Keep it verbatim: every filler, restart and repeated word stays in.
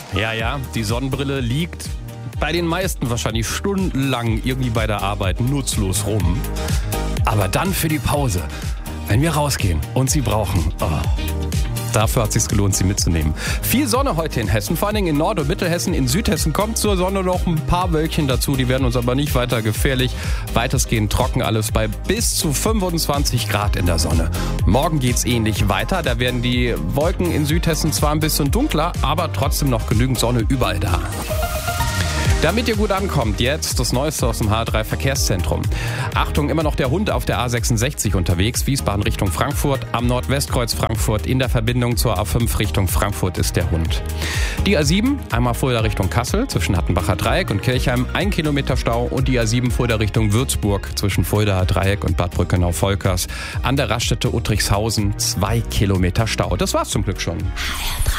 Ja, ja, die Sonnenbrille liegt bei den meisten wahrscheinlich stundenlang irgendwie bei der Arbeit nutzlos rum. Aber dann für die Pause, wenn wir rausgehen und sie brauchen, oh, dafür hat es sich gelohnt, sie mitzunehmen. Viel Sonne heute in Hessen, vor allen Dingen in Nord- und Mittelhessen. In Südhessen kommt zur Sonne noch ein paar Wölkchen dazu. Die werden uns aber nicht weiter gefährlich. Weitestgehend trocken alles bei bis zu fünfundzwanzig Grad in der Sonne. Morgen geht's ähnlich weiter. Da werden die Wolken in Südhessen zwar ein bisschen dunkler, aber trotzdem noch genügend Sonne überall da. Damit ihr gut ankommt, jetzt das Neueste aus dem H drei Verkehrszentrum. Achtung, immer noch der Hund auf der A sechsundsechzig unterwegs, Wiesbaden Richtung Frankfurt. Am Nordwestkreuz Frankfurt in der Verbindung zur A fünf Richtung Frankfurt ist der Hund. Die A sieben, einmal Fulda Richtung Kassel, zwischen Hattenbacher Dreieck und Kirchheim, ein Kilometer Stau. Und die A sieben Fulda Richtung Würzburg, zwischen Fuldaer Dreieck und Bad Brückenau-Volkers. An der Raststätte Uttrichshausen, zwei Kilometer Stau. Das war's zum Glück schon.